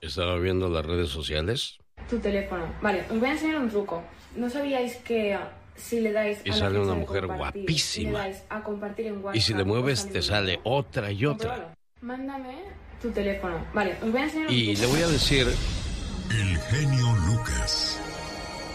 Estaba viendo las redes sociales. Tu teléfono. Vale, os voy a enseñar un truco. ¿No sabíais que si le dais Y a la sale flecha una de mujer compartir, guapísima. y le dais a compartir en WhatsApp, Y si le mueves, os te un sale truco? otra y otra. Compruébalo. Mándame tu teléfono. Vale, os voy a enseñar un Y truco. le voy a decir... El genio Lucas.